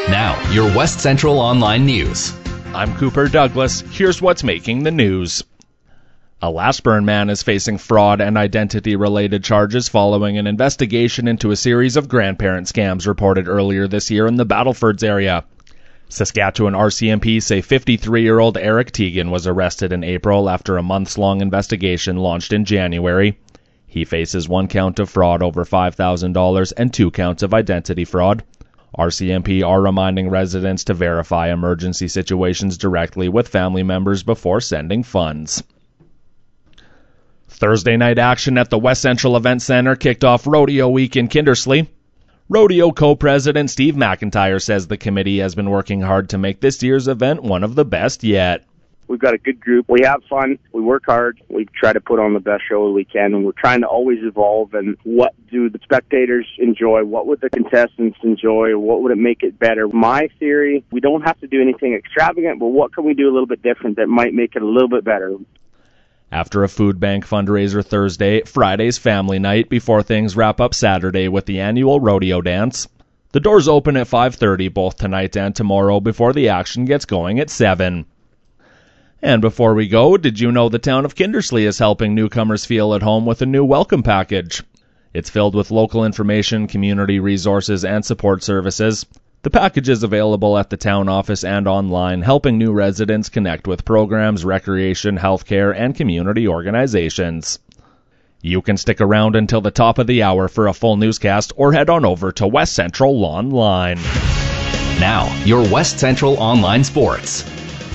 Now, your West Central Online News. I'm Cooper Douglas. Here's what's making the news. A Lashburn man is facing fraud and identity-related charges following an investigation into a series of grandparent scams reported earlier this year in the Battlefords area. Saskatchewan RCMP say 53-year-old Eric Teagan was arrested in April after a months-long investigation launched in January. He faces 1 count of fraud over $5,000 and 2 counts of identity fraud. RCMP are reminding residents to verify emergency situations directly with family members before sending funds. Thursday night action at the West Central Event Center kicked off Rodeo Week in Kindersley. Rodeo co-president Steve McIntyre says the committee has been working hard to make this year's event one of the best yet. We've got a good group. We have fun. We work hard. We try to put on the best show we can, and we're trying to always evolve. And what do the spectators enjoy? What would the contestants enjoy? What would it make it better? My theory, we don't have to do anything extravagant, but what can we do a little bit different that might make it a little bit better? After a food bank fundraiser Thursday, Friday's family night before things wrap up Saturday with the annual rodeo dance. The doors open at 5:30 both tonight and tomorrow before the action gets going at 7. And before we go, did you know the town of Kindersley is helping newcomers feel at home with a new welcome package? It's filled with local information, community resources, and support services. The package is available at the town office and online, helping new residents connect with programs, recreation, healthcare, and community organizations. You can stick around until the top of the hour for a full newscast or head on over to West Central Online. Now, your West Central Online Sports.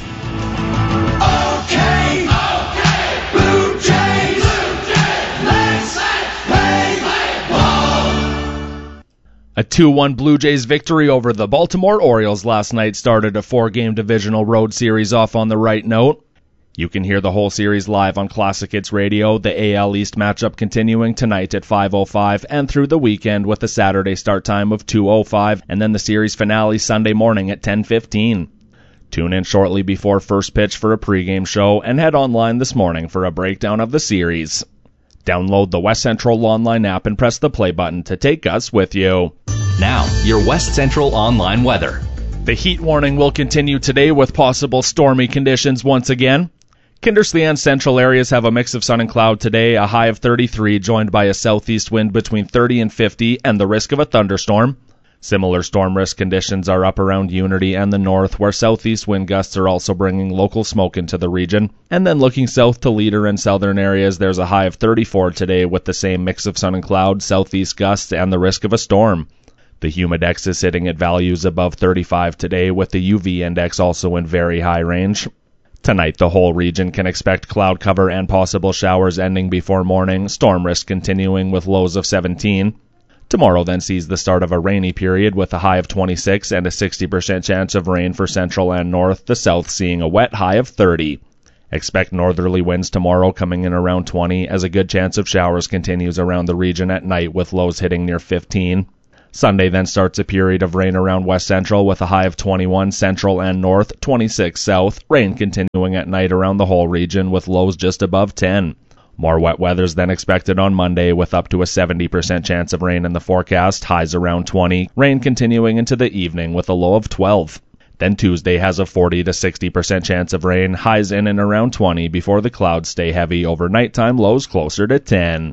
A 2-1 Blue Jays victory over the Baltimore Orioles last night started a 4-game divisional road series off on the right note. You can hear the whole series live on Classic Hits Radio, the AL East matchup continuing tonight at 5:05 and through the weekend with a Saturday start time of 2:05 and then the series finale Sunday morning at 10:15. Tune in shortly before first pitch for a pregame show and head online this morning for a breakdown of the series. Download the West Central Online app and press the play button to take us with you. Now, your West Central Online weather. The heat warning will continue today with possible stormy conditions once again. Kindersley and central areas have a mix of sun and cloud today, a high of 33, joined by a southeast wind between 30 and 50, and the risk of a thunderstorm. Similar storm risk conditions are up around Unity and the north, where southeast wind gusts are also bringing local smoke into the region. And then looking south to Leader and southern areas, there's a high of 34 today with the same mix of sun and cloud, southeast gusts, and the risk of a storm. The humidex is sitting at values above 35 today, with the UV index also in very high range. Tonight, the whole region can expect cloud cover and possible showers ending before morning, storm risk continuing with lows of 17. Tomorrow then sees the start of a rainy period with a high of 26 and a 60% chance of rain for central and north, the south seeing a wet high of 30. Expect northerly winds tomorrow coming in around 20 as a good chance of showers continues around the region at night with lows hitting near 15. Sunday then starts a period of rain around West Central with a high of 21 central and north, 26 south, rain continuing at night around the whole region with lows just above 10. More wet weather's then expected on Monday with up to a 70% chance of rain in the forecast, highs around 20, rain continuing into the evening with a low of 12. Then Tuesday has a 40 to 60% chance of rain, highs in and around 20 before the clouds stay heavy over nighttime, lows closer to 10.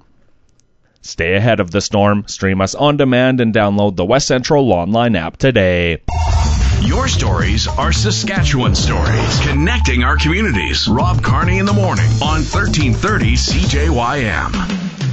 Stay ahead of the storm, stream us on demand, and download the West Central Online app today. Your stories are Saskatchewan stories, connecting our communities. Rob Carney in the morning on 1330 CJYM.